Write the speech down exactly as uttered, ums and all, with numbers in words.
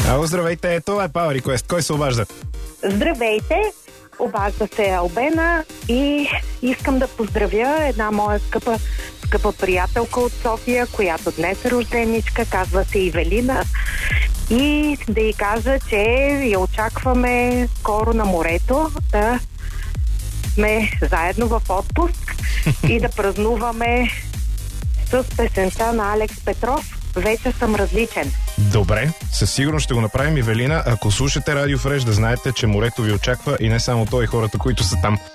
Ало, здравейте, това е Power Request. Кой се обажда? Здравейте, обажда се Албена и искам да поздравя една моя скъпа, скъпа приятелка от София, която днес е рожденичка, казва се Ивелина. И да й кажа, че я очакваме скоро на морето, да сме заедно в отпуск и да празнуваме с песента на Алекс Петров "Вече съм различен". Добре, със сигурност ще го направим, Ивелина. Ако слушате Радио Фреш, да знаете, че морето ви очаква и не само той, и хората, които са там.